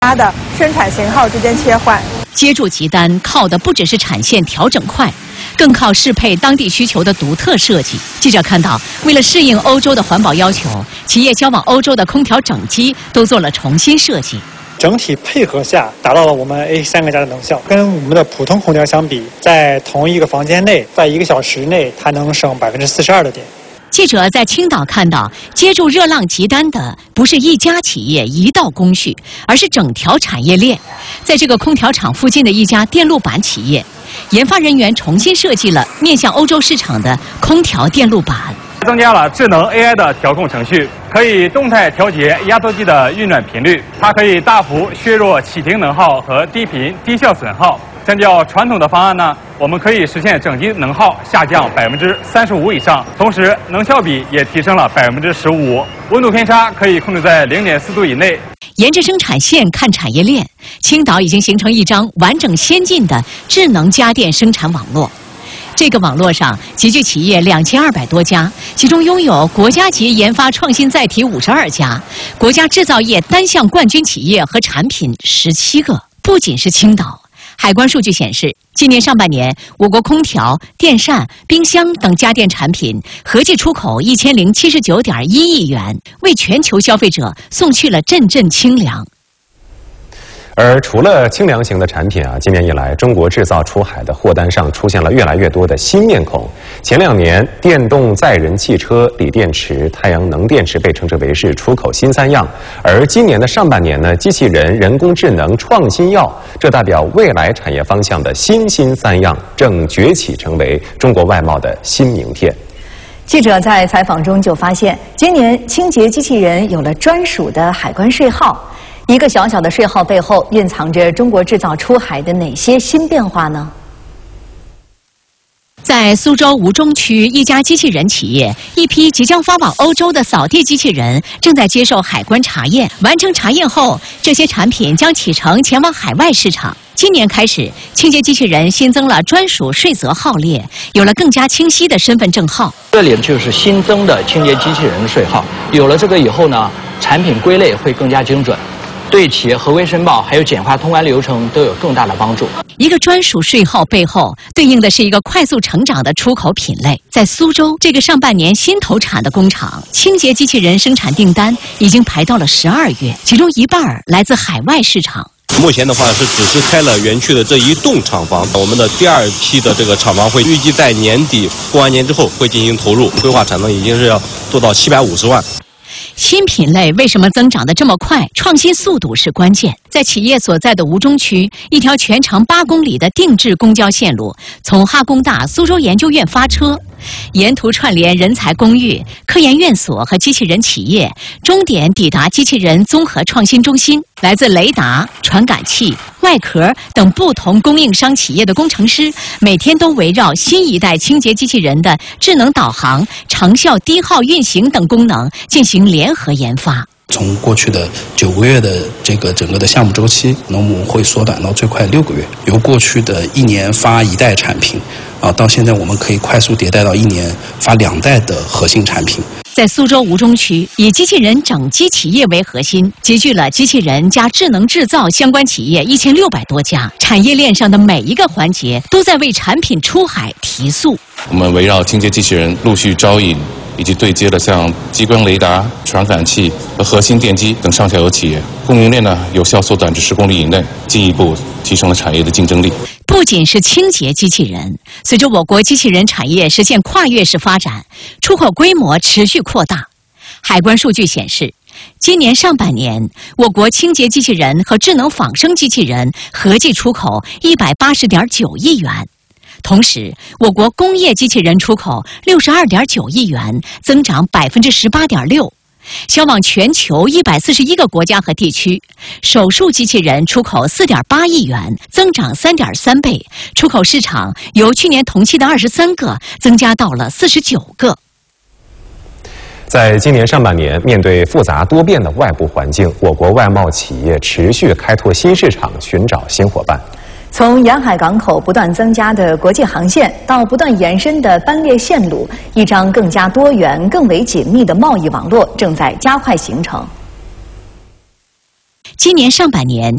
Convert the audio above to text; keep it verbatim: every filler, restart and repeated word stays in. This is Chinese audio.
它的生产型号之间切换。 接住急单靠的不只是产线调整快，更靠适配当地需求的独特设计。记者看到，为了适应欧洲的环保要求，企业销往欧洲的空调整机都做了重新设计。 整体配合下，达到了我们 A 三个家的能效。跟我们的普通空调相比，在同一个房间内，在一个小时内，它能省百分之四十二的电。 记者在青岛看到，接住热浪急单的不是一家企业一道工序，而是整条产业链。在这个空调厂附近的一家电路板企业，研发人员重新设计了面向欧洲市场的空调电路板， 增加了智能 A I 的调控程序，可以动态调节压缩机的运转频率，它可以大幅削弱启停能耗和低频低效损耗。相较传统的方案呢，我们可以实现整机能耗下降百分之三十五以上，同时能效比也提升了百分之十五，温度偏差可以控制在零点四度以内。 沿着生产线看产业链，青岛已经形成一张完整先进的智能家电生产网络。这个网络上集聚企业两千二百多家，其中拥有国家级研发创新载体五十二家，国家制造业单项冠军企业和产品十七个。不仅是青岛，海关数据显示，今年上半年，我国空调、电扇、冰箱等家电产品合计出口一千零七十九点一亿元，为全球消费者送去了阵阵清凉。 而除了清凉型的产品啊，今年以来，中国制造出海的货单上出现了越来越多的新面孔。前两年，电动载人汽车、锂电池、太阳能电池被称之为是出口新三样，而今年的上半年呢，机器人、人工智能、创新药，这代表未来产业方向的新新三样正崛起，成为中国外贸的新明天。 记者在采访中就发现，今年清洁机器人有了专属的海关税号。一个小小的税号背后蕴藏着中国制造出海的哪些新变化呢？ 在苏州吴中区一家机器人企业，一批即将发往欧洲的扫地机器人正在接受海关查验。完成查验后，这些产品将启程前往海外市场。今年开始，清洁机器人新增了专属税则号列，有了更加清晰的身份证号。 这里就是新增的清洁机器人税号，有了这个以后呢，产品归类会更加精准。对企业合规申报还有简化通关流程都有更大的帮助。 一个专属税号背后对应的是一个快速成长的出口品类。在苏州这个上半年新投产的工厂，清洁机器人生产订单已经排到了十二月，其中一半来自海外市场。 目前的话是只是开了园区的这一栋厂房，我们的第二批的这个厂房会预计在年底过完年之后会进行投入，规划产能已经是要做到七百五十万。 新品类为什么增长得这么快？创新速度是关键。在企业所在的吴中区，一条全长八公里的定制公交线路，从哈工大苏州研究院发车，沿途串联人才公寓、科研院所和机器人企业，终点抵达机器人综合创新中心。来自雷达、传感器、外壳等不同供应商企业的工程师，每天都围绕新一代清洁机器人的智能导航、长效低耗运行等功能进行联合研发。 从过去的九个月的这个整个的项目周期，那我们会缩短到最快六个月。由过去的一年发一代产品，啊，到现在我们可以快速迭代到一年发两代的核心产品。 在苏州吴中区，以机器人整机企业为核心，集聚了机器人加智能制造相关企业一千六百多家，产业链上的每一个环节都在为产品出海提速。 我们围绕清洁机器人陆续招引以及对接了像激光雷达、传感器和核心电机等上下游企业，供应链呢有效缩短至十公里以内，进一步提升了产业的竞争力。 不仅是清洁机器人，随着我国机器人产业实现跨越式发展，出口规模持续扩大。海关数据显示，今年上半年，我国清洁机器人和智能仿生机器人合计出口一百八十点九亿元。同时，我国工业机器人出口六十二点九亿元，增长百分之十八点六。销往全球一百四十一个国家和地区，手术机器人出口四点八亿元，增长三点三倍，出口市场由去年同期的二十三个增加到了四十九个。 在今年上半年，面对复杂多变的外部环境，我国外贸企业持续开拓新市场，寻找新伙伴。 从沿海港口不断增加的国际航线，到不断延伸的班列线路，一张更加多元、更为紧密的贸易网络正在加快形成。 今年上半年，